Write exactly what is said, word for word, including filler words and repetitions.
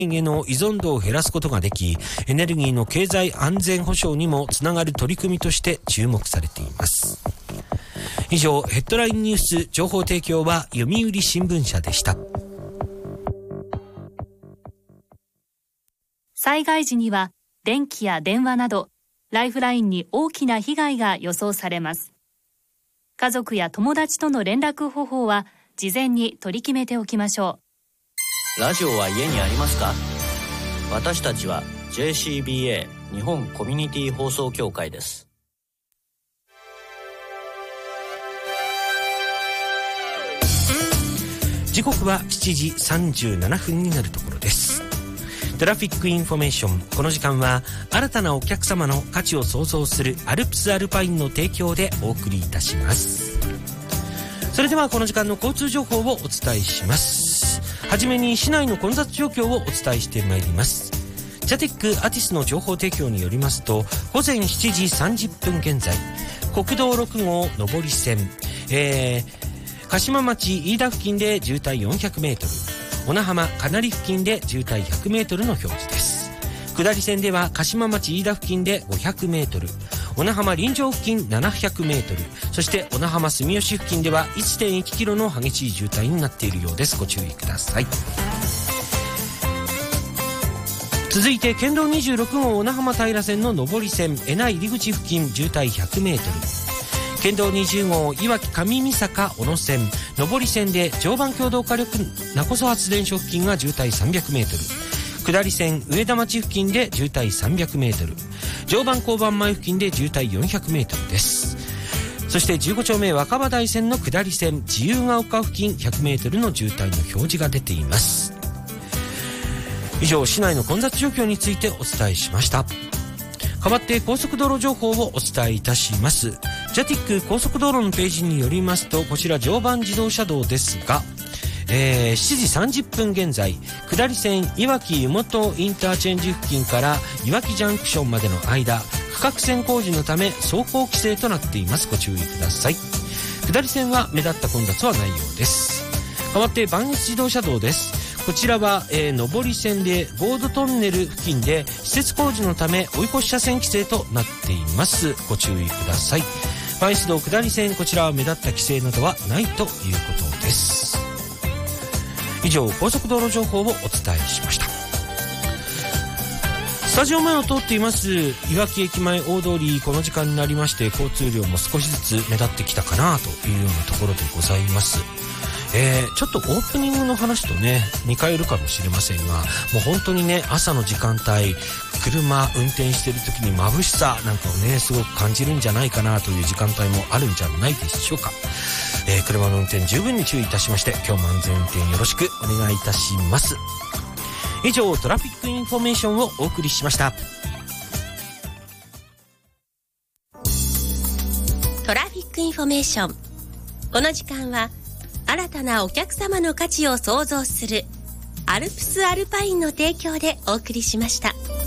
への依存度を減らすことができ、エネルギーの経済安全保障にもつながる取り組みとして注目されています。以上、ヘッドラインニュース情報提供は読売新聞社でした。 災害時には電気や電話などライフラインに大きな被害が予想されます。家族や友達との連絡方法は事前に取り決めておきましょう。ラジオは家にありますか？私たちは ジェーシービーエー 日本コミュニティ放送協会です。 時刻はしちじさんじゅうななふんになるところです。トラフィックインフォメーション、この時間は新たなお客様の価値を創造するアルプスアルパインの提供でお送りいたします。それではこの時間の交通情報をお伝えします。はじめに市内の混雑状況をお伝えしてまいります。ジャテックアティスの情報提供によりますと、午前しちじさんじゅっぷん現在、国道ろくごう上り線、えー、鹿島町飯田付近で渋滞よんひゃくメートル、小名浜かなり付近で渋滞ひゃくメートルの表示です。下り線では鹿島町飯田付近でごひゃくメートル、小名浜臨場付近ななひゃくメートル、そして小名浜住吉付近では いってんいちキロの激しい渋滞になっているようです。ご注意ください。続いて県道にじゅうろくごう小名浜平線の上り線江名入り口付近渋滞ひゃくメートル、県道にじゅうごういわき上三坂小野線上り線で常磐共同火力勿来発電所付近が渋滞さんびゃくメートル、下り線上田町付近で渋滞さんびゃくメートル、常磐交番前付近で渋滞よんひゃくメートルです。そしてじゅうごちょうめ若葉台線の下り線自由が丘付近ひゃくメートルの渋滞の表示が出ています。以上、市内の混雑状況についてお伝えしました。代わって高速道路情報をお伝えいたします。ジャティック高速道路のページによりますと、こちら常磐自動車道ですが、えー、しちじさんじゅっぷん現在、下り線いわき湯本インターチェンジ付近からいわきジャンクションまでの間、区画線工事のため走行規制となっています。ご注意ください。下り線は目立った混雑はないようです。代わって磐越自動車道です。こちらは、えー、上り線でボードトンネル付近で施設工事のため追い越し車線規制となっています。ご注意ください。磐越道下り線、こちらは目立った規制などはないということです。以上、高速道路情報をお伝えしました。スタジオ前を通っていますいわき駅前大通り、この時間になりまして交通量も少しずつ目立ってきたかなというようなところでございます。えー、ちょっとオープニングの話とね似通るかもしれませんが、もう本当にね朝の時間帯、車運転してる時に眩しさなんかをねすごく感じるんじゃないかなという時間帯もあるんじゃないでしょうか。えー、車の運転十分に注意いたしまして、今日も安全運転よろしくお願いいたします。以上、トラフィックインフォメーションをお送りしました。 トラフィックインフォメーション、この時間は新たなお客様の価値を創造するアルプスアルパインの提供でお送りしました。